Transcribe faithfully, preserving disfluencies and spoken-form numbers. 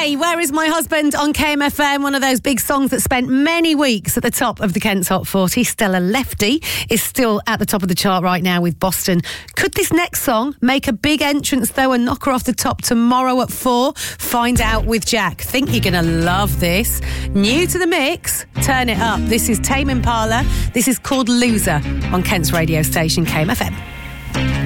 Hey, Where Is My Husband on K M F M? One of those big songs that spent many weeks at the top of the Kent's Hot forty. Stella Lefty is still at the top of the chart right now with Boston. Could this next song make a big entrance, though, and knock her off the top tomorrow at four? Find out with Jack. Think you're going to love this. New to the mix, turn it up. This is Tame Impala. This is called Loser on Kent's radio station, K M F M.